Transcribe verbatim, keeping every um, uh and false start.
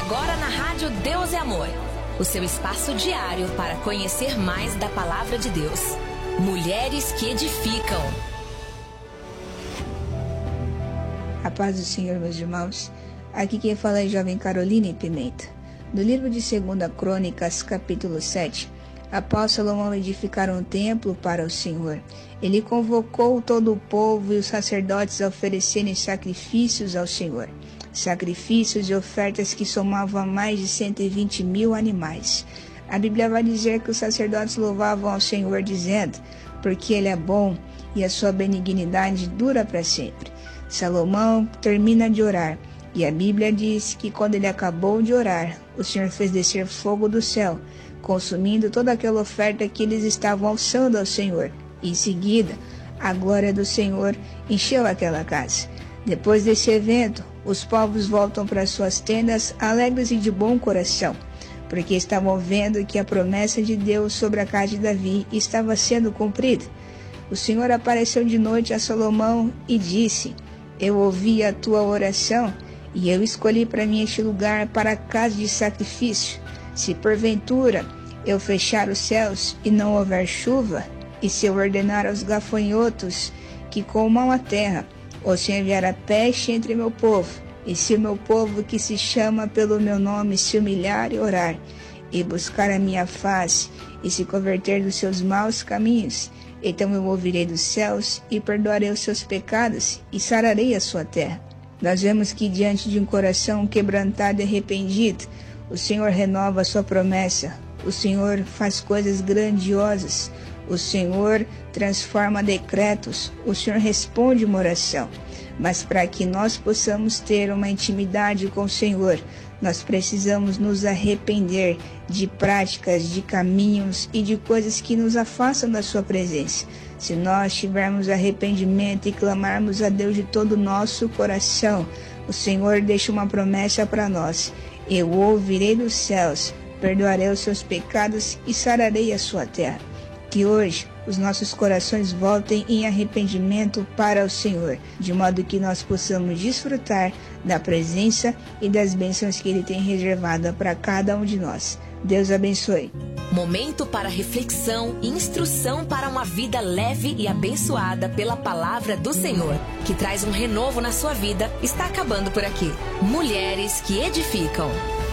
Agora na Rádio Deus é Amor, o seu espaço diário para conhecer mais da Palavra de Deus. Mulheres que edificam. A paz do Senhor, meus irmãos. Aqui quem fala é jovem Caroline Pimenta. No livro de segunda Crônicas, capítulo sete, após Salomão edificar um templo para o Senhor, ele convocou todo o povo e os sacerdotes a oferecerem sacrifícios ao Senhor. Sacrifícios e ofertas que somavam mais de cento e vinte mil animais. A Bíblia vai dizer que os sacerdotes louvavam ao Senhor dizendo, porque Ele é bom e a sua benignidade dura para sempre. Salomão termina de orar e a Bíblia diz que quando ele acabou de orar, o Senhor fez descer fogo do céu, consumindo toda aquela oferta que eles estavam alçando ao Senhor. Em seguida, a glória do Senhor encheu aquela casa. Depois desse evento, os povos voltam para suas tendas alegres e de bom coração, porque estavam vendo que a promessa de Deus sobre a casa de Davi estava sendo cumprida. O Senhor apareceu de noite a Salomão e disse, eu ouvi a tua oração e eu escolhi para mim este lugar para a casa de sacrifício. Se porventura eu fechar os céus e não houver chuva, e se eu ordenar aos gafanhotos que comam a terra, ou se enviar a peste entre meu povo, e se o meu povo que se chama pelo meu nome se humilhar e orar, e buscar a minha face, e se converter dos seus maus caminhos, então eu ouvirei dos céus e perdoarei os seus pecados e sararei a sua terra. Nós vemos que diante de um coração quebrantado e arrependido, o Senhor renova a sua promessa, o Senhor faz coisas grandiosas, o Senhor transforma decretos, o Senhor responde uma oração. Mas para que nós possamos ter uma intimidade com o Senhor, nós precisamos nos arrepender de práticas, de caminhos e de coisas que nos afastam da sua presença. Se nós tivermos arrependimento e clamarmos a Deus de todo o nosso coração, o Senhor deixa uma promessa para nós. Eu ouvirei dos céus, perdoarei os seus pecados e sararei a sua terra. Que hoje os nossos corações voltem em arrependimento para o Senhor, de modo que nós possamos desfrutar da presença e das bênçãos que Ele tem reservada para cada um de nós. Deus abençoe. Momento para reflexão e instrução para uma vida leve e abençoada pela palavra do Senhor, que traz um renovo na sua vida, está acabando por aqui. Mulheres que edificam.